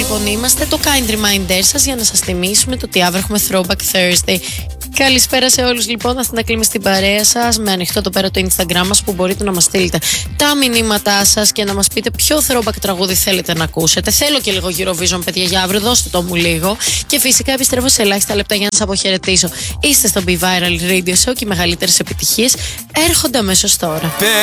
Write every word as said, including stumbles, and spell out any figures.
λοιπόν είμαστε το kind reminder σας για να σας θυμίσουμε το ότι αύριο έχουμε Throwback Thursday. Καλησπέρα σε όλους λοιπόν, Αθηνά Κλίμη στην παρέα σας, με ανοιχτό το πέρα το Instagram μας που μπορείτε να μας στείλετε τα μηνύματά σας και να μας πείτε ποιο throwback τραγούδι θέλετε να ακούσετε. Θέλω και λίγο Eurovision, παιδιά, για αύριο, δώστε το μου λίγο. Και φυσικά επιστρέφω σε ελάχιστα λεπτά για να σας αποχαιρετήσω. Είστε στο Be Viral Radio Show και οι μεγαλύτερες επιτυχίες έρχονται αμέσως τώρα.